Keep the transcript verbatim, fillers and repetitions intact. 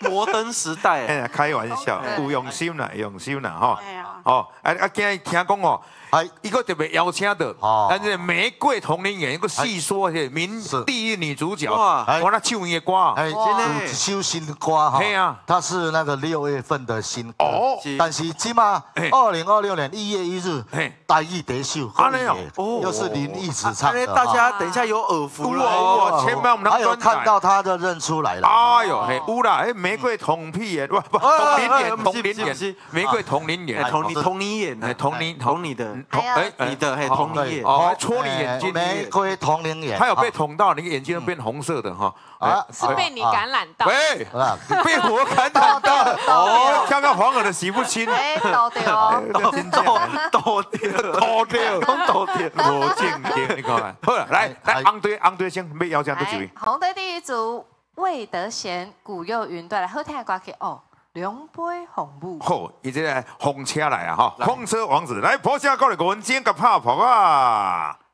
摩登时代。 哎呀，开玩笑，有用心啦，用心啦，吼。 哎呀， 哦，啊啊，今日听讲哦。 哎， 伊个特别邀请到， 哦咱这玫瑰同龄演一个细说些名是第一女主角， 哇我那唱伊的歌， 哎， 哇有一首新歌哈， 嘿啊它是那个六月份的新歌， 哦但是今嘛嘿， 二零二六年一月一日嘿， 大义得秀， 安尼哦哦又是林义子唱的， 大家哈等一下有耳福有了。 哦有哦千万不能还有转载看到他就认出来了， 哎呦，嘿，有啦，哎，玫瑰同屁眼，不不，同龄眼，同龄眼，玫瑰同龄眼哎，，同你同你演， 哎，同龄同你的， 同哎你的，嘿，同你演。 哦，还戳你眼睛， 玫瑰同龄眼， 还有被捅到，你的眼睛都变红色的哈。 啊是被你感染到。 喂， 啊， 被我感染到，哦，跳到黄河的洗不清。 哎，都对哦。 真正抖掉， 抖掉， 讲抖掉， 无正经，你看看。好了，来来，红队红队先要邀请到几位？ 红队第一组魏德贤、古佑云带来好听的歌曲哦，两杯红舞。 好，伊这个风车来啊哈，风车王子来，坡下高的文今个拍谱啊！